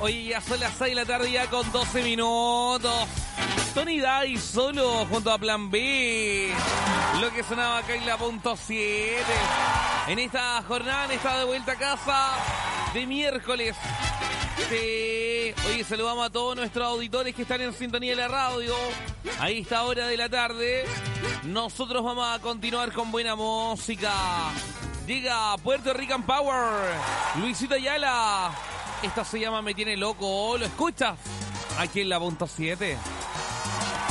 Oye, ya son las 6 de la tarde ya con 12 minutos. Tony Day solo junto a Plan B. Lo que sonaba acá en la punto 7. En esta jornada, en esta de vuelta a casa de miércoles. Sí. Oye, saludamos a todos nuestros auditores que están en sintonía de la radio. A esta hora de la tarde. Nosotros vamos a continuar con buena música. Llega Puerto Rican Power. Luisito Ayala. Esta se llama Me Tiene Loco. ¿Lo escuchas? Aquí en la punto 7.